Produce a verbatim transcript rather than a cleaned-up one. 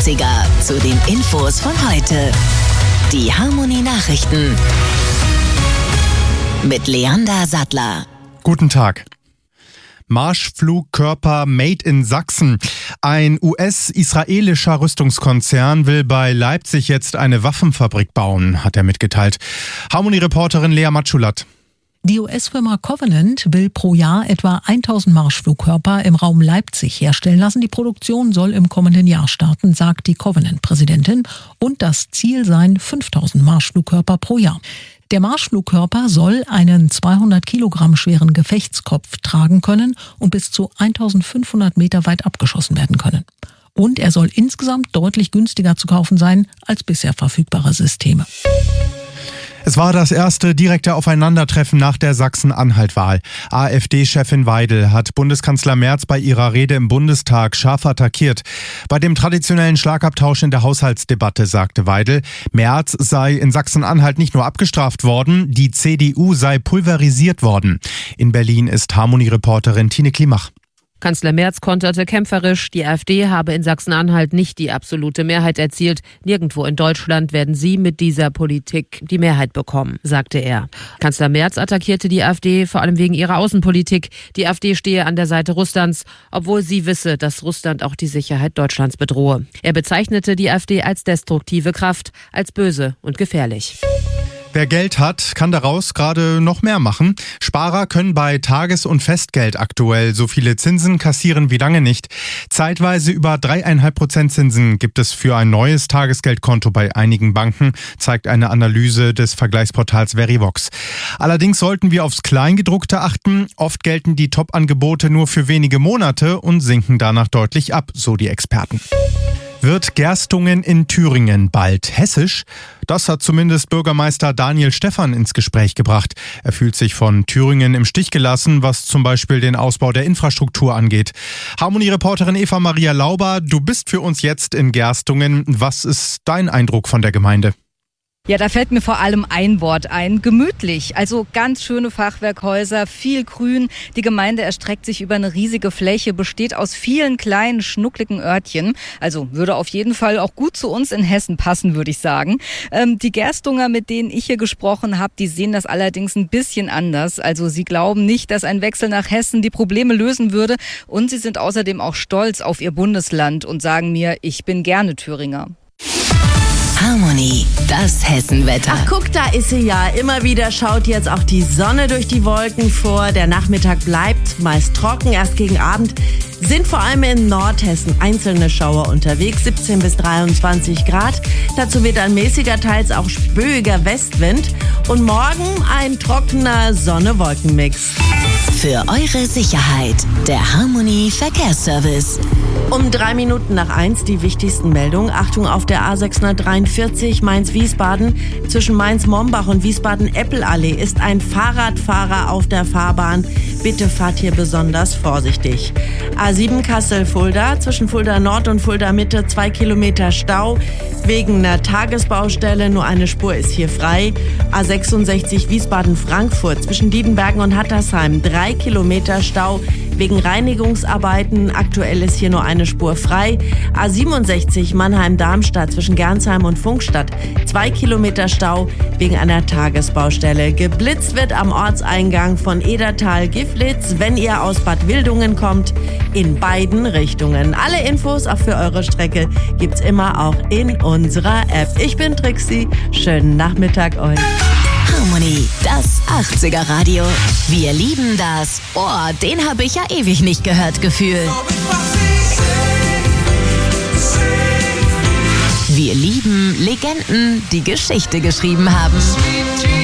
achtziger zu den Infos von heute. Die Harmony Nachrichten mit Leander Sattler. Guten Tag. Marschflugkörper Made in Sachsen. Ein U S-israelischer Rüstungskonzern will bei Leipzig jetzt eine Waffenfabrik bauen, hat er mitgeteilt. Harmony-Reporterin Lea Matschulat. Die U S-Firma Covenant will pro Jahr etwa tausend Marschflugkörper im Raum Leipzig herstellen lassen. Die Produktion soll im kommenden Jahr starten, sagt die Covenant-Präsidentin. Und das Ziel seien fünftausend Marschflugkörper pro Jahr. Der Marschflugkörper soll einen zweihundert Kilogramm schweren Gefechtskopf tragen können und bis zu eintausendfünfhundert Meter weit abgeschossen werden können. Und er soll insgesamt deutlich günstiger zu kaufen sein als bisher verfügbare Systeme. Es war das erste direkte Aufeinandertreffen nach der Sachsen-Anhalt-Wahl. AfD-Chefin Weidel hat Bundeskanzler Merz bei ihrer Rede im Bundestag scharf attackiert. Bei dem traditionellen Schlagabtausch in der Haushaltsdebatte sagte Weidel, Merz sei in Sachsen-Anhalt nicht nur abgestraft worden, die C D U sei pulverisiert worden. In Berlin ist Harmony-Reporterin Tine Klimach. Kanzler Merz konterte kämpferisch, die AfD habe in Sachsen-Anhalt nicht die absolute Mehrheit erzielt. Nirgendwo in Deutschland werden sie mit dieser Politik die Mehrheit bekommen, sagte er. Kanzler Merz attackierte die AfD vor allem wegen ihrer Außenpolitik. Die AfD stehe an der Seite Russlands, obwohl sie wisse, dass Russland auch die Sicherheit Deutschlands bedrohe. Er bezeichnete die AfD als destruktive Kraft, als böse und gefährlich. Wer Geld hat, kann daraus gerade noch mehr machen. Sparer können bei Tages- und Festgeld aktuell so viele Zinsen kassieren wie lange nicht. Zeitweise über dreieinhalb Prozent Zinsen gibt es für ein neues Tagesgeldkonto bei einigen Banken, zeigt eine Analyse des Vergleichsportals Verivox. Allerdings sollten wir aufs Kleingedruckte achten. Oft gelten die Top-Angebote nur für wenige Monate und sinken danach deutlich ab, so die Experten. Wird Gerstungen in Thüringen bald hessisch? Das hat zumindest Bürgermeister Daniel Stephan ins Gespräch gebracht. Er fühlt sich von Thüringen im Stich gelassen, was zum Beispiel den Ausbau der Infrastruktur angeht. Harmony-Reporterin Eva Maria Lauber, du bist für uns jetzt in Gerstungen. Was ist dein Eindruck von der Gemeinde? Ja, da fällt mir vor allem ein Wort ein, gemütlich. Also ganz schöne Fachwerkhäuser, viel Grün. Die Gemeinde erstreckt sich über eine riesige Fläche, besteht aus vielen kleinen, schnuckligen Örtchen. Also würde auf jeden Fall auch gut zu uns in Hessen passen, würde ich sagen. Ähm, die Gerstunger, mit denen ich hier gesprochen habe, die sehen das allerdings ein bisschen anders. Also sie glauben nicht, dass ein Wechsel nach Hessen die Probleme lösen würde. Und sie sind außerdem auch stolz auf ihr Bundesland und sagen mir, ich bin gerne Thüringer. Harmony, das Hessenwetter. Ach guck, da ist sie ja. Immer wieder schaut jetzt auch die Sonne durch die Wolken vor. Der Nachmittag bleibt meist trocken. Erst gegen Abend sind vor allem in Nordhessen einzelne Schauer unterwegs. siebzehn bis dreiundzwanzig Grad. Dazu wird ein mäßiger, teils auch spöiger Westwind. Und morgen ein trockener Sonne-Wolken-Mix. Für eure Sicherheit, der Harmony Verkehrsservice. Um drei Minuten nach eins die wichtigsten Meldungen. Achtung auf der A sechshundertdreiundvierzig Mainz-Wiesbaden. Zwischen Mainz-Mombach und Wiesbaden-Eppelallee ist ein Fahrradfahrer auf der Fahrbahn. Bitte fahrt hier besonders vorsichtig. A sieben Kassel-Fulda. Zwischen Fulda Nord und Fulda Mitte zwei Kilometer Stau. Wegen einer Tagesbaustelle nur eine Spur ist hier frei. A sechsundsechzig Wiesbaden-Frankfurt. Zwischen Diedenbergen und Hattersheim drei Kilometer Stau. Wegen Reinigungsarbeiten, aktuell ist hier nur eine Spur frei. A siebenundsechzig Mannheim-Darmstadt zwischen Gernsheim und Funkstadt. Zwei Kilometer Stau wegen einer Tagesbaustelle. Geblitzt wird am Ortseingang von Edertal-Giflitz, wenn ihr aus Bad Wildungen kommt, in beiden Richtungen. Alle Infos auch für eure Strecke gibt's immer auch in unserer App. Ich bin Trixie. Schönen Nachmittag euch. Harmony, das achtziger Radio. Wir lieben das. Oh, den habe ich ja ewig nicht gehört, Gefühl. Wir lieben Legenden, die Geschichte geschrieben haben.